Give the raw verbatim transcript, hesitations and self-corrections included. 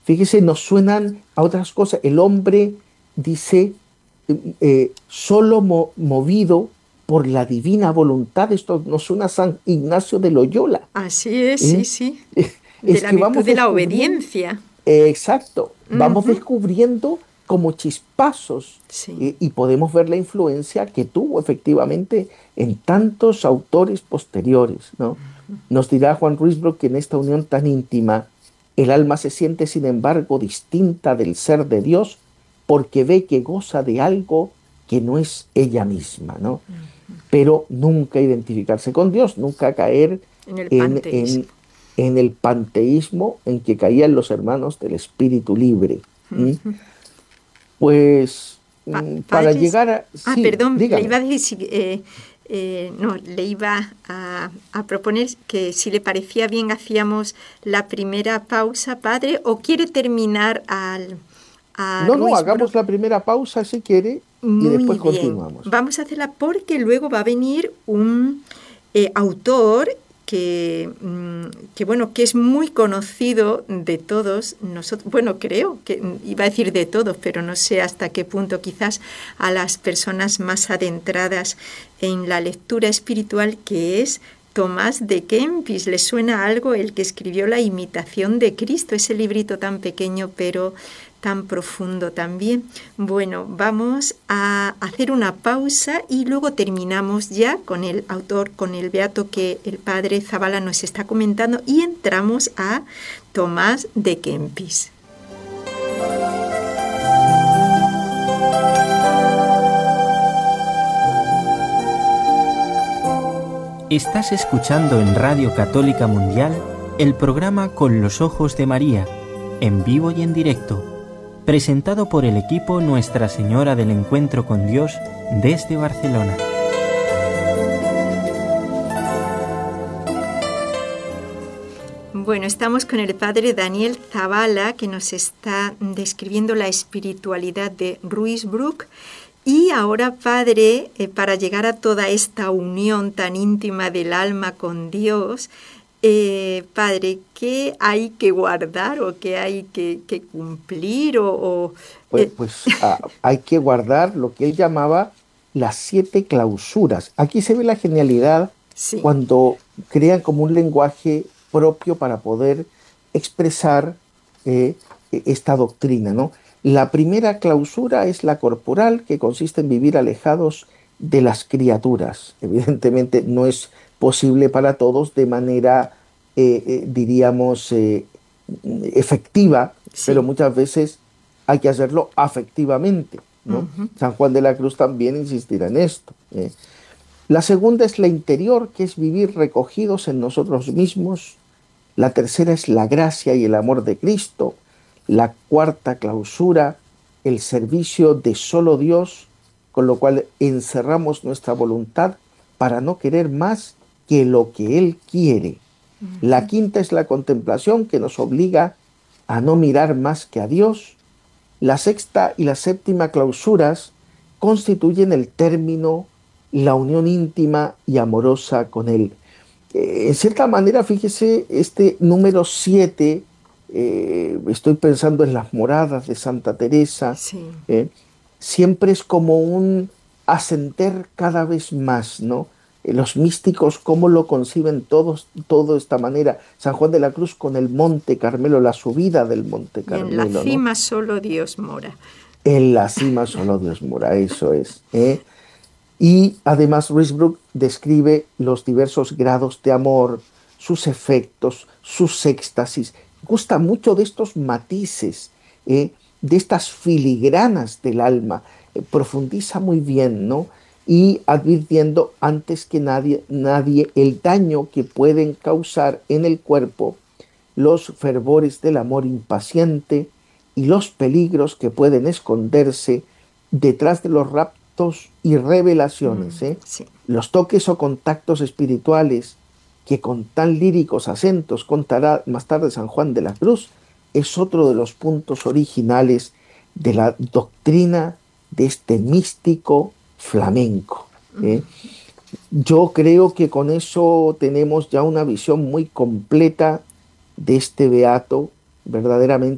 fíjese, nos suenan a otras cosas. El hombre dice, eh, solo mo- movido por la divina voluntad. Esto nos suena a San Ignacio de Loyola. Así es, sí, ¿eh? sí. De Es la que virtud vamos de la descubriendo, obediencia. eh, exacto, vamos Ujú. descubriendo como chispazos, Sí. eh, y podemos ver la influencia que tuvo efectivamente en tantos autores posteriores, ¿no? Nos dirá Juan Ruysbrock que en esta unión tan íntima, el alma se siente, sin embargo, distinta del ser de Dios porque ve que goza de algo que no es ella misma, ¿no? Pero nunca identificarse con Dios, nunca caer En el en, en, panteísmo. en el panteísmo en que caían los hermanos del espíritu libre. ¿m? Pues Pa- mm, para padres. llegar a... Ah, Sí, perdón, le iba dígame. a decir, si, eh, eh, no, le iba a, a proponer que si le parecía bien hacíamos la primera pausa, padre, o quiere terminar al, a No, no, Ruysbrock. hagamos la primera pausa si quiere y Muy después bien. continuamos. Vamos a hacerla porque luego va a venir un eh, autor que, mm, que, bueno, que es muy conocido de todos nosotros. Bueno, creo que mm, iba a decir de todos, pero no sé hasta qué punto, quizás a las personas más adentradas en la lectura espiritual, que es Tomás de Kempis. ¿Le suena algo? El que escribió La imitación de Cristo, ese librito tan pequeño, pero tan profundo también. Bueno, vamos a hacer una pausa y luego terminamos ya con el autor, con el beato que el padre Zabala nos está comentando, y entramos a Tomás de Kempis. Estás escuchando en Radio Católica Mundial el programa Con los Ojos de María, en vivo y en directo, presentado por el equipo Nuestra Señora del Encuentro con Dios desde Barcelona. Bueno, estamos con el padre Daniel Zabala, que nos está describiendo la espiritualidad de Ruysbrock. Y ahora, padre, eh, para llegar a toda esta unión tan íntima del alma con Dios, eh, padre, ¿qué hay que guardar o qué hay que, que cumplir? O, o, Pues, eh, pues ah, hay que guardar lo que él llamaba las siete clausuras. Aquí se ve la genialidad sí. cuando crean como un lenguaje propio para poder expresar eh, e- esta doctrina, ¿no? La primera clausura es la corporal, que consiste en vivir alejados de las criaturas. Evidentemente no es posible para todos de manera, eh, eh, diríamos, eh, efectiva, pero Sí. muchas veces hay que hacerlo afectivamente, ¿no? Ujú. San Juan de la Cruz también insistirá en esto. ¿eh? La segunda es la interior, que es vivir recogidos en nosotros mismos. La tercera es la gracia y el amor de Cristo. La cuarta clausura, el servicio de solo Dios, con lo cual encerramos nuestra voluntad para no querer más que lo que Él quiere. La quinta es la contemplación, que nos obliga a no mirar más que a Dios. La sexta y la séptima clausuras constituyen el término, la unión íntima y amorosa con Él. Eh, en cierta manera, fíjese, este número siete, eh, estoy pensando en las moradas de Santa Teresa, Sí. eh, siempre es como un ascender cada vez más, ¿no? Eh, Los místicos, ¿cómo lo conciben todos, todo de esta manera? San Juan de la Cruz con el Monte Carmelo, la subida del Monte Y en la Carmelo, ¿no? cima solo Dios mora. En la cima solo Dios mora, eso es. ¿eh? Y además Ruysbrock describe los diversos grados de amor, sus efectos, sus éxtasis. Gusta mucho de estos matices, ¿eh? de estas filigranas del alma. Eh, profundiza muy bien, ¿no? Y advirtiendo antes que nadie, nadie el daño que pueden causar en el cuerpo los fervores del amor impaciente y los peligros que pueden esconderse detrás de los raptos y revelaciones, Mm, ¿eh? sí. Los toques o contactos espirituales que con tan líricos acentos contará más tarde San Juan de la Cruz, es otro de los puntos originales de la doctrina de este místico flamenco. ¿eh? Yo creo que con eso tenemos ya una visión muy completa de este beato, verdaderamente